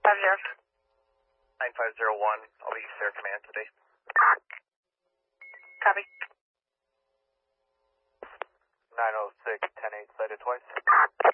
9501, I'll be Fair Command today. Copy. 906, 10-8, cited twice.